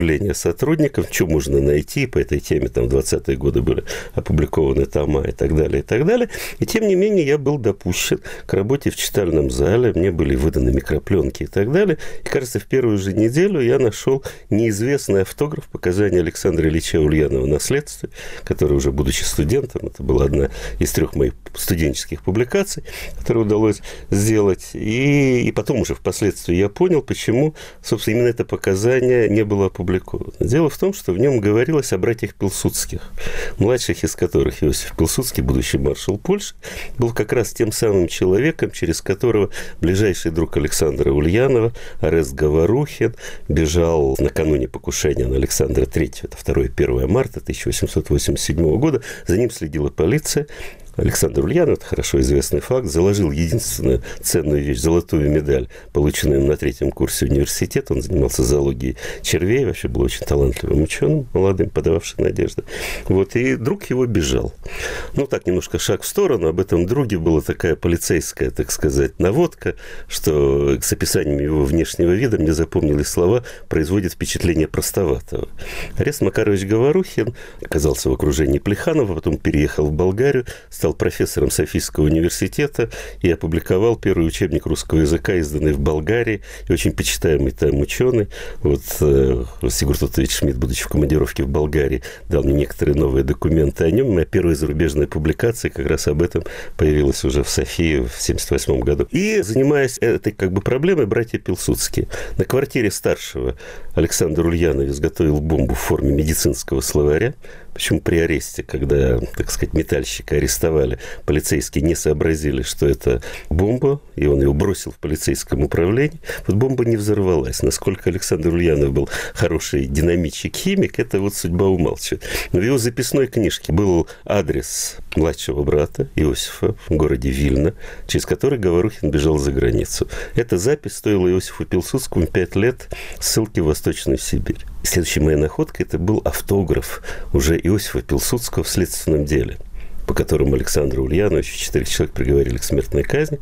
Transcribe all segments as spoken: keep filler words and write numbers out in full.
сотрудникам, что можно найти по этой теме, там в двадцатые годы были опубликованы тома и так далее, и так далее. И тем не менее я был допущен к работе в читальном зале, мне были выданы микропленки и так далее. И, кажется, в первую же неделю я нашел неизвестный автограф показания Александра Ильича Ульянова на следствии, который уже, будучи студентом, это была одна из трех моих студенческих публикаций, которые удалось сделать. И, и потом уже впоследствии я понял, почему, собственно, именно это показание не было опубликовано. Дело в том, что в нем говорилось о братьях Пилсудских, младших из которых Иосиф Пилсудский, будущий маршал Польши, был как раз тем самым человеком, через которого ближайший друг Александра Ульянова, Орест Говорухин, бежал накануне покушения на Александра Третьего, это второе-первое марта тысяча восемьсот восемьдесят седьмого года, за ним следила полиция. Александр Ульянов, это хорошо известный факт, заложил единственную ценную вещь, золотую медаль, полученную на третьем курсе университета. Он занимался зоологией червей, вообще был очень талантливым ученым, молодым, подававшим надежды. Вот, и друг его бежал. Ну, так, немножко шаг в сторону. Об этом друге была такая полицейская, так сказать, наводка, что с описанием его внешнего вида мне запомнились слова «производит впечатление простоватого». Орест Макарович Говорухин оказался в окружении Плеханова, потом переехал в Болгарию, стал профессором Софийского университета и опубликовал первый учебник русского языка, изданный в Болгарии, и очень почитаемый там ученый. Вот э, Сигурд Отович Шмидт, будучи в командировке в Болгарии, дал мне некоторые новые документы о нем. Моя первая зарубежная публикация как раз об этом появилась уже в Софии в семьдесят восьмом году. И, занимаясь этой как бы проблемой, братья Пилсудские. На квартире старшего Александр Ульянов изготовил бомбу в форме медицинского словаря. Почему при аресте, когда, так сказать, метальщика арестовали, полицейские не сообразили, что это бомба, и он ее бросил в полицейском управлении. Вот бомба не взорвалась. Насколько Александр Ульянов был хороший динамитчик-химик, это вот судьба умалчивает. Но в его записной книжке был адрес младшего брата Иосифа в городе Вильно, через который Говорухин бежал за границу. Эта запись стоила Иосифу Пилсудскому пять лет ссылки в Восточную Сибирь. Следующей моей находкой это был автограф уже Иосифа Пилсудского в следственном деле, по которому Александру Ульяновичу четырех человек приговорили к смертной казни.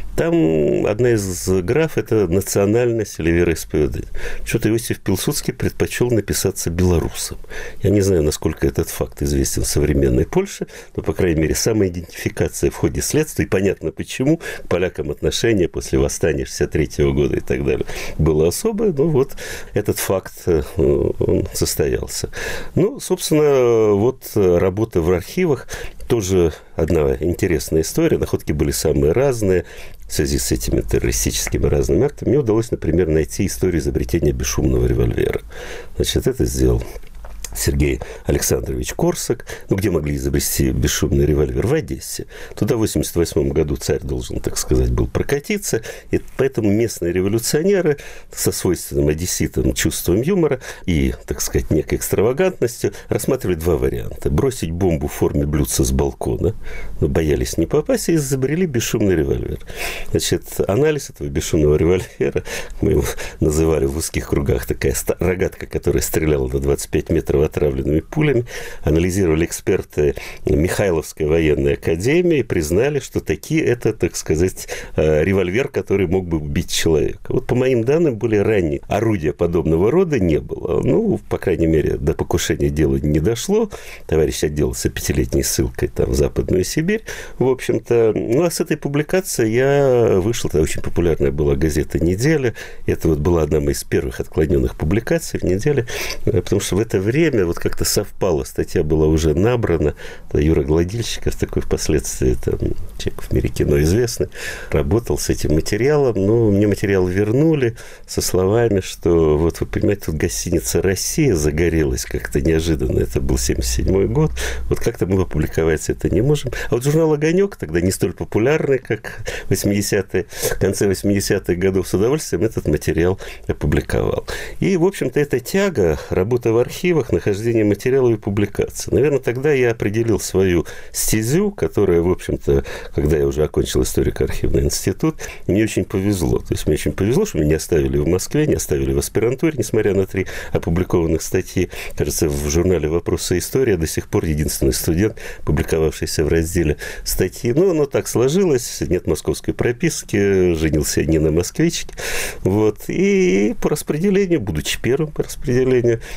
Там одна из граф – это национальность или вероисповедание. Что-то Иосиф Пилсудский предпочел написаться белорусом. Я не знаю, насколько этот факт известен в современной Польше, но, по крайней мере, самоидентификация в ходе следствия, и понятно почему, к полякам отношение после восстания шестьдесят третьего года и так далее было особое, но вот этот факт, он состоялся. Ну, собственно, вот работа в архивах, тоже одна интересная история. Находки были самые разные в связи с этими террористическими разными актами. Мне удалось, например, найти историю изобретения бесшумного револьвера. Значит, это сделал Сергей Александрович Корсак. Ну, где могли изобрести бесшумный револьвер? В Одессе. Туда в восемьдесят восьмом году царь должен, так сказать, был прокатиться. И поэтому местные революционеры со свойственным одесситам чувством юмора и, так сказать, некой экстравагантностью рассматривали два варианта. Бросить бомбу в форме блюдца с балкона, но боялись не попасть, и изобрели бесшумный револьвер. Значит, анализ этого бесшумного револьвера, мы его называли в узких кругах такая рогатка, которая стреляла до двадцати пяти метров отравленными пулями, анализировали эксперты Михайловской военной академии и признали, что такие это, так сказать, револьвер, который мог бы убить человека. Вот по моим данным, более ранние орудия подобного рода не было. Ну, по крайней мере, до покушения дело не дошло. Товарищ отделался пятилетней ссылкой там, в Западную Сибирь. В общем-то, ну, а с этой публикацией я вышел, тогда очень популярная была газета «Неделя». Это вот была одна из первых отклоненных публикаций в «Неделе», потому что в это время вот как-то совпало, статья была уже набрана, Юра Гладильщиков, такой впоследствии там, человек в мире кино известный, работал с этим материалом, но мне материал вернули со словами, что вот вы понимаете, тут гостиница «Россия» загорелась как-то неожиданно, это был семьдесят седьмой год, вот как-то мы опубликовать это не можем. А вот журнал «Огонек», тогда не столь популярный, как в восьмидесятые, в конце восьмидесятых годов, с удовольствием этот материал опубликовал. И, в общем-то, эта тяга, работа в архивах, нахождение материалов и публикации. Наверное, тогда я определил свою стезю, которая, в общем-то, когда я уже окончил историко-архивный институт, мне очень повезло. То есть мне очень повезло, что меня не оставили в Москве, не оставили в аспирантуре, несмотря на три опубликованных статьи. Кажется, в журнале «Вопросы истории» до сих пор единственный студент, публиковавшийся в разделе статьи. Но оно так сложилось, нет московской прописки, женился не на москвичке. Вот. И по распределению, будучи первым по распределению,